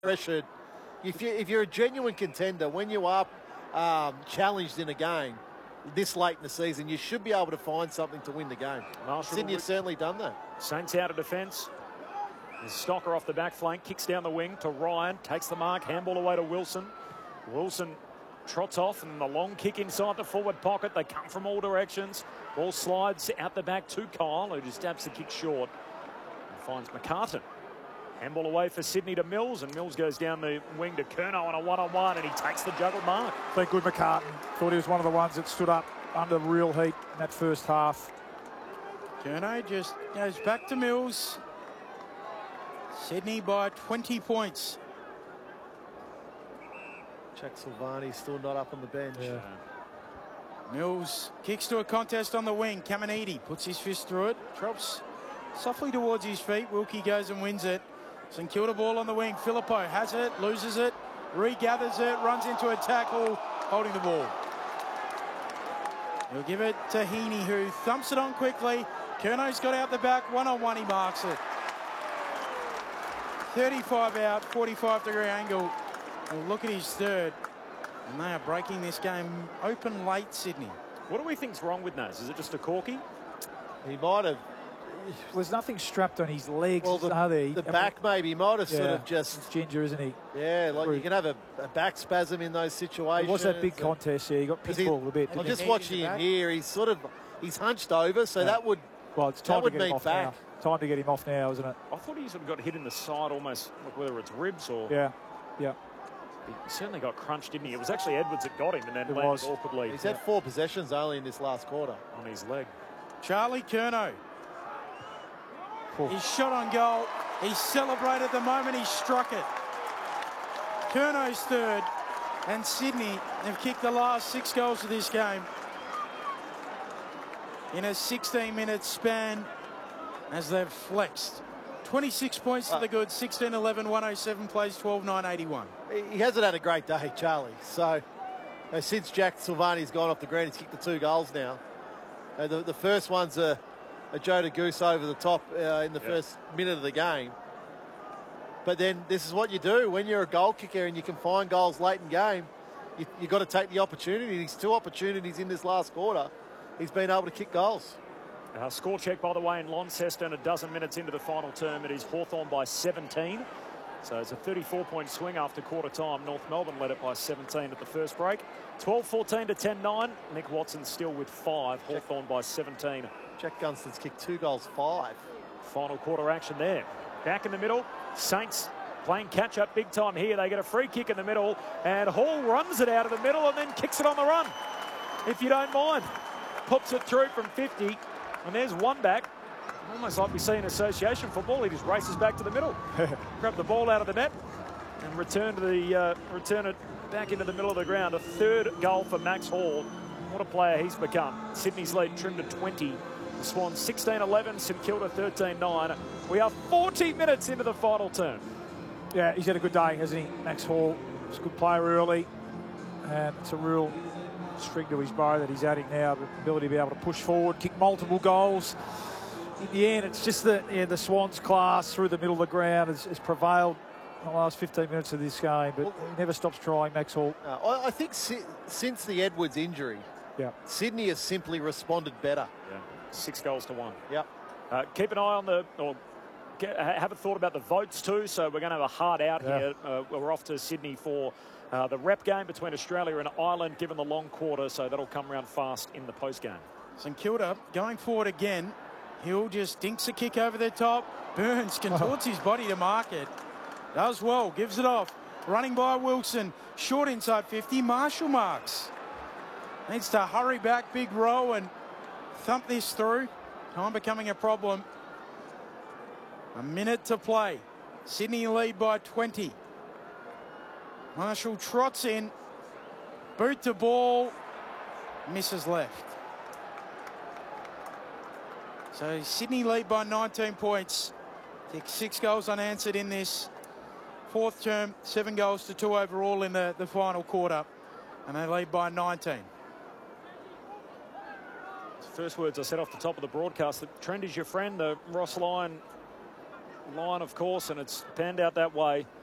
pressured. If you're a genuine contender, when you are challenged in a game this late in the season, you should be able to find something to win the game. Sydney has certainly done that. Saints out of defence. Stocker off the back flank, kicks down the wing to Ryan, takes the mark, handball away to Wilson. Wilson trots off, and the long kick inside the forward pocket. They come from all directions. Ball slides out the back to Kyle, who just stabs the kick short and finds McCartan. Handball away for Sydney to Mills, and Mills goes down the wing to Curnow on a one-on-one, and he takes the juggled mark. Been good, McCartan. Thought he was one of the ones that stood up under real heat in that first half. Curnow just goes back to Mills. Sydney by 20 points. Jack Silvani still not up on the bench. Yeah. Mills kicks to a contest on the wing. Caminiti puts his fist through it, drops softly towards his feet. Wilkie goes and wins it. St Kilda ball on the wing. Filippo has it, loses it, regathers it, runs into a tackle, holding the ball. He'll give it to Heaney, who thumps it on quickly. Curnow's got out the back, one-on-one, he marks it. 35 out, 45-degree angle. We'll look at his third, and they are breaking this game open late, Sydney. What do we think's wrong with Naz? Is it just a corky? He might have. There's nothing strapped on his legs, Well, are there? the back maybe. He might have sort of just... It's ginger, isn't he? Yeah, like you can have a back spasm in those situations. It was that big contest, yeah. He got pitbulled a bit. I'm just watching him here. He's hunched over, so that would... Well, it's time to get him off back. now. Time to get him off now, isn't it? I thought he sort of got hit in the side almost, like whether it's ribs or... Yeah, yeah. He certainly got crunched, didn't he? It was actually Edwards that got him and then It landed was. awkwardly. He's had 4 possessions only in this last quarter. On his leg. Charlie Curnow. He's shot on goal. He celebrated the moment he struck it. Curnow's third, and Sydney have kicked the last 6 goals of this game in a 16-minute span as they've flexed. 26 points to the good, 16-11, 107 plays, 12-9, 81. He hasn't had a great day, Charlie. So since Jack Silvani's gone off the ground, he's kicked the 2 goals now. The first one's a Joe Goose over the top in the first minute of the game. But then this is what you do when you're a goal kicker and you can find goals late in game. You've got to take the opportunity. These 2 opportunities in this last quarter, he's been able to kick goals. Score check, by the way, in Launceston, a dozen minutes into the final term. It is Hawthorn by 17. So it's a 34-point swing after quarter time. North Melbourne led it by 17 at the first break. 12-14 to 10-9. Nick Watson still with 5. Hawthorn by 17. Jack Gunston's kicked 2 goals, 5. Final quarter action there. Back in the middle. Saints playing catch-up big time here. They get a free kick in the middle, and Hall runs it out of the middle and then kicks it on the run, if you don't mind. Pops it through from 50, and there's one back. Almost like we see in association football. He just races back to the middle. Grab the ball out of the net and return it back into the middle of the ground. A 3rd goal for Max Hall. What a player he's become. Sydney's lead trimmed to 20. The Swans 16-11, St Kilda 13-9. We are 40 minutes into the final term. Yeah, he's had a good day, hasn't he? Max Hall. He's a good player early, and it's a real string to his bow that he's adding now, the ability to be able to push forward, kick multiple goals. In the end, it's just that the Swans class through the middle of the ground has prevailed in the last 15 minutes of this game, but he never stops trying, Max Hall. I think since the Edwards injury, Sydney has simply responded better. Yeah. 6 goals to 1. Yep. Keep an eye on have a thought about the votes too. So we're going to have a hard out here. We're off to Sydney for the rep game between Australia and Ireland, given the long quarter. So that'll come around fast in the post game. St Kilda going forward again. Hill just dinks a kick over the top. Burns contorts his body to mark it. Does well, gives it off. Running by Wilson. Short inside 50. Marshall marks. Needs to hurry back, big row, and thump this through. Time becoming a problem. A minute to play. Sydney lead by 20. Marshall trots in. Boot to ball. Misses left. So Sydney lead by 19 points. Take 6 goals unanswered in this 4th term. 7 goals to 2 overall in the final quarter. And they lead by 19. First words I said off the top of the broadcast, the trend is your friend, the Ross Lyon line, of course, and it's panned out that way.